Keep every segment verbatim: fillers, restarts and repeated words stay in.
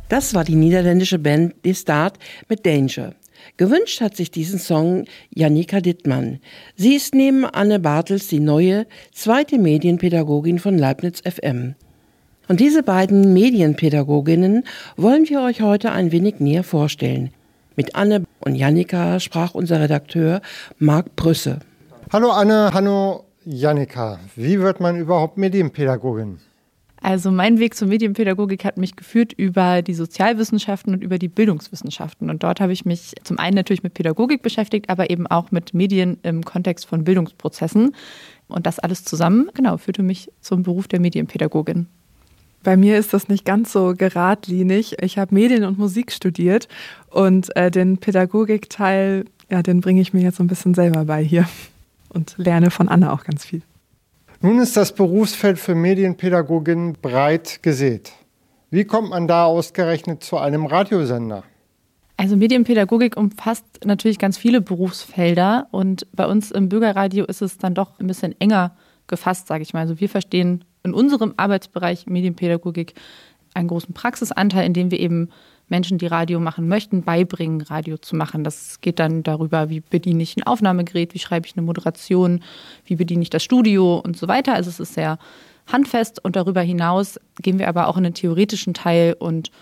Das war die niederländische Band De Staat mit Danger. Gewünscht hat sich diesen Song Jannika Dittmann. Sie ist neben Anne Bartels die neue, zweite Medienpädagogin von Leibniz F M. Und diese beiden Medienpädagoginnen wollen wir euch heute ein wenig näher vorstellen. Mit Anne und Jannika sprach unser Redakteur Marc Brüsse. Hallo Anne, hallo Jannika. Wie wird man überhaupt Medienpädagogin? Also mein Weg zur Medienpädagogik hat mich geführt über die Sozialwissenschaften und über die Bildungswissenschaften. Und dort habe ich mich zum einen natürlich mit Pädagogik beschäftigt, aber eben auch mit Medien im Kontext von Bildungsprozessen. Und das alles zusammen, genau, führte mich zum Beruf der Medienpädagogin. Bei mir ist das nicht ganz so geradlinig. Ich habe Medien und Musik studiert und äh, den Pädagogikteil, ja, den bringe ich mir jetzt so ein bisschen selber bei hier und lerne von Anne auch ganz viel. Nun ist das Berufsfeld für Medienpädagogin breit gesät. Wie kommt man da ausgerechnet zu einem Radiosender? Also Medienpädagogik umfasst natürlich ganz viele Berufsfelder und bei uns im Bürgerradio ist es dann doch ein bisschen enger gefasst, sage ich mal. Also wir verstehen in unserem Arbeitsbereich Medienpädagogik einen großen Praxisanteil, in dem wir eben Menschen, die Radio machen möchten, beibringen, Radio zu machen. Das geht dann darüber, wie bediene ich ein Aufnahmegerät, wie schreibe ich eine Moderation, wie bediene ich das Studio und so weiter. Also es ist sehr handfest und darüber hinaus gehen wir aber auch in den theoretischen Teil und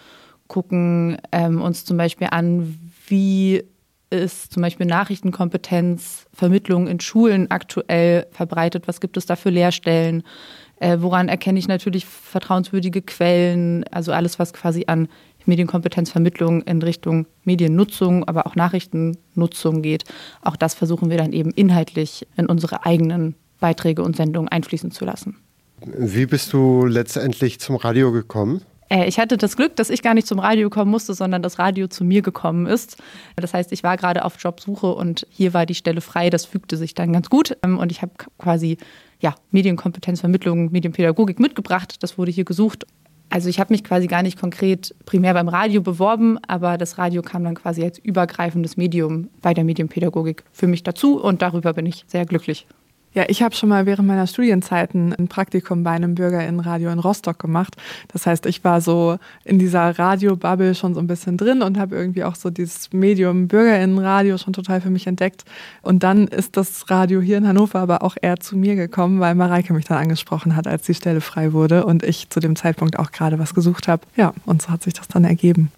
gucken ähm, uns zum Beispiel an, wie ist zum Beispiel Nachrichtenkompetenz, Vermittlung in Schulen aktuell verbreitet, was gibt es da für Lehrstellen, äh, woran erkenne ich natürlich vertrauenswürdige Quellen, also alles, was quasi an Medienkompetenzvermittlung in Richtung Mediennutzung, aber auch Nachrichtennutzung geht. Auch das versuchen wir dann eben inhaltlich in unsere eigenen Beiträge und Sendungen einfließen zu lassen. Wie bist du letztendlich zum Radio gekommen? Äh, ich hatte das Glück, dass ich gar nicht zum Radio kommen musste, sondern das Radio zu mir gekommen ist. Das heißt, ich war gerade auf Jobsuche und hier war die Stelle frei. Das fügte sich dann ganz gut. Und ich habe quasi ja, Medienkompetenzvermittlung, Medienpädagogik mitgebracht. Das wurde hier gesucht. Also ich habe mich quasi gar nicht konkret primär beim Radio beworben, aber das Radio kam dann quasi als übergreifendes Medium bei der Medienpädagogik für mich dazu und darüber bin ich sehr glücklich. Ja, ich habe schon mal während meiner Studienzeiten ein Praktikum bei einem BürgerInnenradio in Rostock gemacht. Das heißt, ich war so in dieser Radio-Bubble schon so ein bisschen drin und habe irgendwie auch so dieses Medium BürgerInnenradio schon total für mich entdeckt. Und dann ist das Radio hier in Hannover aber auch eher zu mir gekommen, weil Mareike mich dann angesprochen hat, als die Stelle frei wurde und ich zu dem Zeitpunkt auch gerade was gesucht habe. Ja, und so hat sich das dann ergeben.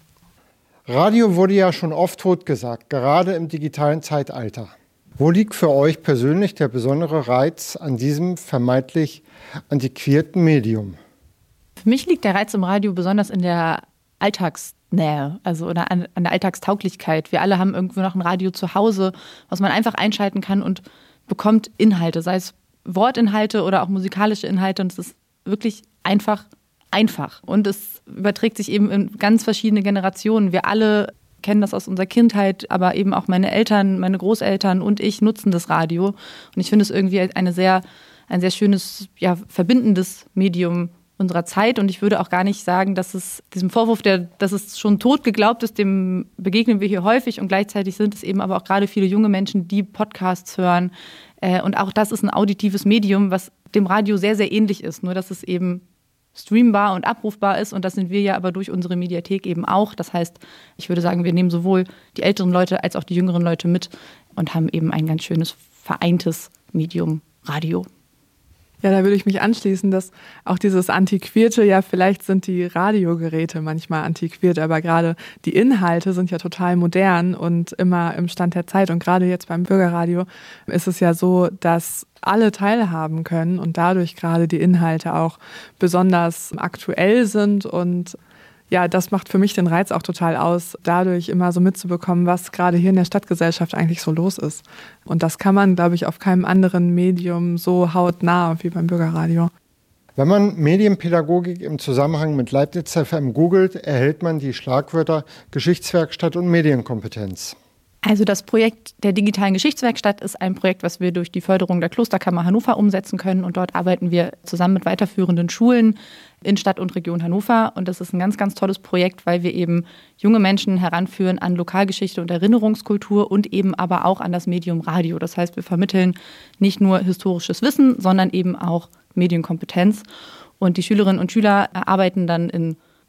Radio wurde ja schon oft totgesagt, gerade im digitalen Zeitalter. Wo liegt für euch persönlich der besondere Reiz an diesem vermeintlich antiquierten Medium? Für mich liegt der Reiz im Radio besonders in der Alltagsnähe, also oder an, an der Alltagstauglichkeit. Wir alle haben irgendwo noch ein Radio zu Hause, was man einfach einschalten kann und bekommt Inhalte, sei es Wortinhalte oder auch musikalische Inhalte. Und es ist wirklich einfach, einfach. Und es überträgt sich eben in ganz verschiedene Generationen. Wir alle kennen das aus unserer Kindheit, aber eben auch meine Eltern, meine Großeltern und ich nutzen das Radio. Und ich finde es irgendwie eine sehr, ein sehr schönes, ja, verbindendes Medium unserer Zeit. Und ich würde auch gar nicht sagen, dass es diesem Vorwurf, der, dass es schon tot geglaubt ist, dem begegnen wir hier häufig. Und gleichzeitig sind es eben aber auch gerade viele junge Menschen, die Podcasts hören. Und auch das ist ein auditives Medium, was dem Radio sehr, sehr ähnlich ist. Nur dass es eben streambar und abrufbar ist und das sind wir ja aber durch unsere Mediathek eben auch. Das heißt, ich würde sagen, wir nehmen sowohl die älteren Leute als auch die jüngeren Leute mit und haben eben ein ganz schönes vereintes Medium Radio. Ja, da würde ich mich anschließen, dass auch dieses Antiquierte, ja, vielleicht sind die Radiogeräte manchmal antiquiert, aber gerade die Inhalte sind ja total modern und immer im Stand der Zeit. Und gerade jetzt beim Bürgerradio ist es ja so, dass alle teilhaben können und dadurch gerade die Inhalte auch besonders aktuell sind und ja, das macht für mich den Reiz auch total aus, dadurch immer so mitzubekommen, was gerade hier in der Stadtgesellschaft eigentlich so los ist. Und das kann man, glaube ich, auf keinem anderen Medium so hautnah wie beim Bürgerradio. Wenn man Medienpädagogik im Zusammenhang mit Leibniz F M googelt, erhält man die Schlagwörter Geschichtswerkstatt und Medienkompetenz. Also das Projekt der digitalen Geschichtswerkstatt ist ein Projekt, was wir durch die Förderung der Klosterkammer Hannover umsetzen können. Und dort arbeiten wir zusammen mit weiterführenden Schulen in Stadt und Region Hannover. Und das ist ein ganz, ganz tolles Projekt, weil wir eben junge Menschen heranführen an Lokalgeschichte und Erinnerungskultur und eben aber auch an das Medium Radio. Das heißt, wir vermitteln nicht nur historisches Wissen, sondern eben auch Medienkompetenz. Und die Schülerinnen und Schüler arbeiten dann in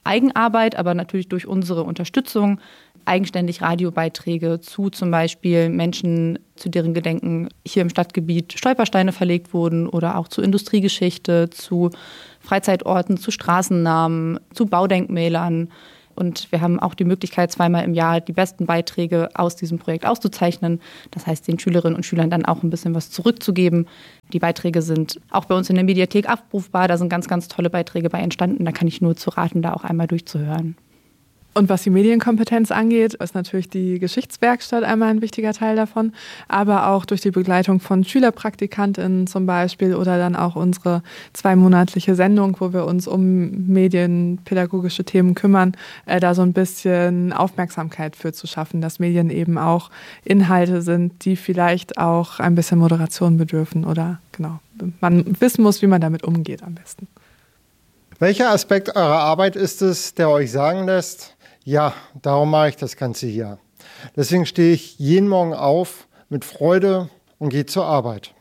Eigenarbeit, aber natürlich durch unsere Unterstützung eigenständig Radiobeiträge zu zum Beispiel Menschen, zu deren Gedenken hier im Stadtgebiet Stolpersteine verlegt wurden oder auch zu Industriegeschichte, zu Freizeitorten, zu Straßennamen, zu Baudenkmälern. Und wir haben auch die Möglichkeit, zweimal im Jahr die besten Beiträge aus diesem Projekt auszuzeichnen. Das heißt, den Schülerinnen und Schülern dann auch ein bisschen was zurückzugeben. Die Beiträge sind auch bei uns in der Mediathek abrufbar. Da sind ganz, ganz tolle Beiträge bei entstanden. Da kann ich nur zu raten, da auch einmal durchzuhören. Und was die Medienkompetenz angeht, ist natürlich die Geschichtswerkstatt einmal ein wichtiger Teil davon, aber auch durch die Begleitung von SchülerpraktikantInnen zum Beispiel oder dann auch unsere zweimonatliche Sendung, wo wir uns um medienpädagogische Themen kümmern, äh, da so ein bisschen Aufmerksamkeit für zu schaffen, dass Medien eben auch Inhalte sind, die vielleicht auch ein bisschen Moderation bedürfen oder genau, man wissen muss, wie man damit umgeht am besten. Welcher Aspekt eurer Arbeit ist es, der euch sagen lässt, ja, darum mache ich das Ganze hier. Deswegen stehe ich jeden Morgen auf mit Freude und gehe zur Arbeit.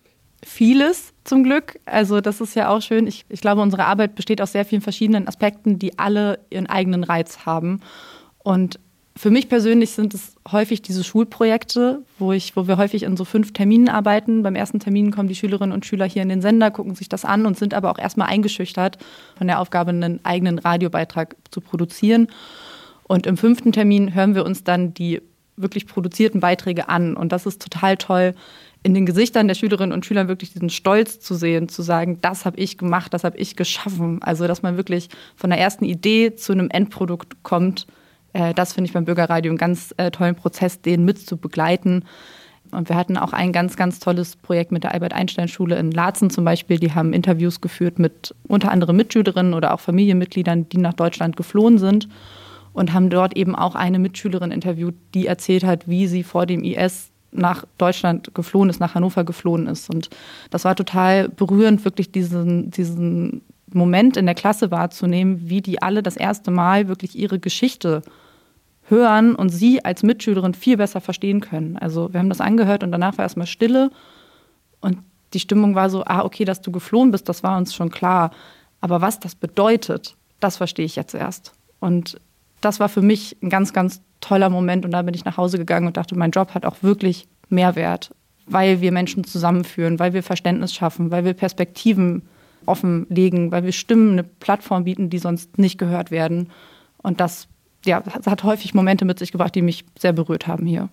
Vieles zum Glück. Also das ist ja auch schön. Ich, ich glaube, unsere Arbeit besteht aus sehr vielen verschiedenen Aspekten, die alle ihren eigenen Reiz haben. Und für mich persönlich sind es häufig diese Schulprojekte, wo, ich, wo wir häufig in so fünf Terminen arbeiten. Beim ersten Termin kommen die Schülerinnen und Schüler hier in den Sender, gucken sich das an und sind aber auch erstmal eingeschüchtert von der Aufgabe, einen eigenen Radiobeitrag zu produzieren. Und im fünften Termin hören wir uns dann die wirklich produzierten Beiträge an. Und das ist total toll, in den Gesichtern der Schülerinnen und Schüler wirklich diesen Stolz zu sehen, zu sagen, das habe ich gemacht, das habe ich geschaffen. Also dass man wirklich von der ersten Idee zu einem Endprodukt kommt. Das finde ich beim Bürgerradio einen ganz äh, tollen Prozess, den mit zu begleiten. Und wir hatten auch ein ganz, ganz tolles Projekt mit der Albert-Einstein-Schule in Laatzen zum Beispiel. Die haben Interviews geführt mit unter anderem Mitschülerinnen oder auch Familienmitgliedern, die nach Deutschland geflohen sind. Und haben dort eben auch eine Mitschülerin interviewt, die erzählt hat, wie sie vor dem I S nach Deutschland geflohen ist, nach Hannover geflohen ist. Und das war total berührend, wirklich diesen, diesen Moment in der Klasse wahrzunehmen, wie die alle das erste Mal wirklich ihre Geschichte hören und sie als Mitschülerin viel besser verstehen können. Also wir haben das angehört und danach war erstmal Stille und die Stimmung war so, ah, okay, dass du geflohen bist, das war uns schon klar. Aber was das bedeutet, das verstehe ich jetzt erst. Und das war für mich ein ganz, ganz toller Moment und da bin ich nach Hause gegangen und dachte, mein Job hat auch wirklich Mehrwert, weil wir Menschen zusammenführen, weil wir Verständnis schaffen, weil wir Perspektiven offenlegen, weil wir Stimmen eine Plattform bieten, die sonst nicht gehört werden. Und das, ja, das hat häufig Momente mit sich gebracht, die mich sehr berührt haben hier.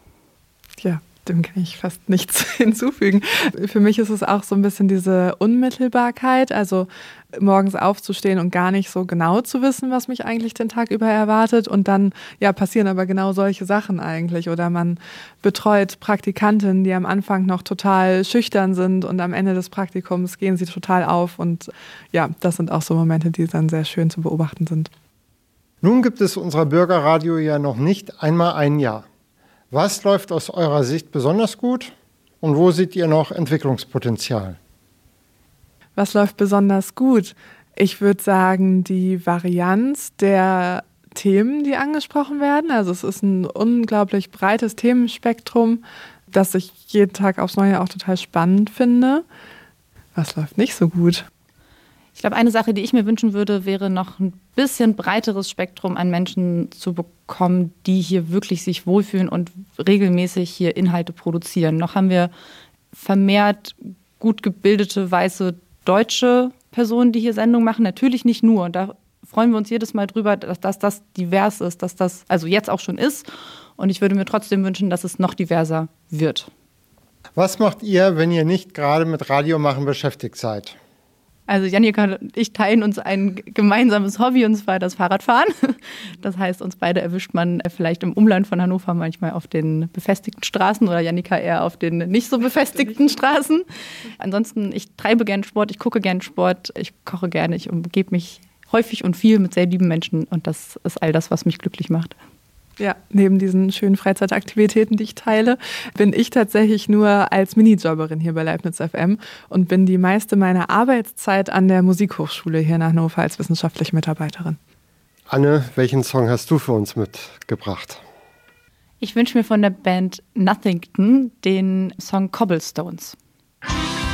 Ja, dem kann ich fast nichts hinzufügen. Für mich ist es auch so ein bisschen diese Unmittelbarkeit, also morgens aufzustehen und gar nicht so genau zu wissen, was mich eigentlich den Tag über erwartet. Und dann ja, passieren aber genau solche Sachen eigentlich. Oder man betreut Praktikantinnen, die am Anfang noch total schüchtern sind und am Ende des Praktikums gehen sie total auf. Und ja, das sind auch so Momente, die dann sehr schön zu beobachten sind. Nun gibt es unser Bürgerradio ja noch nicht einmal ein Jahr. Was läuft aus eurer Sicht besonders gut und wo seht ihr noch Entwicklungspotenzial? Was läuft besonders gut? Ich würde sagen, die Varianz der Themen, die angesprochen werden. Also es ist ein unglaublich breites Themenspektrum, das ich jeden Tag aufs Neue auch total spannend finde. Was läuft nicht so gut? Ich glaube, eine Sache, die ich mir wünschen würde, wäre noch ein bisschen breiteres Spektrum an Menschen zu bekommen, die hier wirklich sich wohlfühlen und regelmäßig hier Inhalte produzieren. Noch haben wir vermehrt gut gebildete, weiße, deutsche Personen, die hier Sendungen machen. Natürlich nicht nur. Und da freuen wir uns jedes Mal drüber, dass, dass das divers ist, dass das also jetzt auch schon ist. Und ich würde mir trotzdem wünschen, dass es noch diverser wird. Was macht ihr, wenn ihr nicht gerade mit Radiomachen beschäftigt seid? Also Jannika und ich teilen uns ein gemeinsames Hobby, und zwar das Fahrradfahren. Das heißt, uns beide erwischt man vielleicht im Umland von Hannover manchmal auf den befestigten Straßen oder Jannika eher auf den nicht so befestigten Straßen. Ansonsten, ich treibe gerne Sport, ich gucke gerne Sport, ich koche gerne, ich umgebe mich häufig und viel mit sehr lieben Menschen und das ist all das, was mich glücklich macht. Ja, neben diesen schönen Freizeitaktivitäten, die ich teile, bin ich tatsächlich nur als Minijobberin hier bei Leibniz F M und bin die meiste meiner Arbeitszeit an der Musikhochschule hier in Hannover als wissenschaftliche Mitarbeiterin. Anne, welchen Song hast du für uns mitgebracht? Ich wünsche mir von der Band Nothington den Song Cobblestones.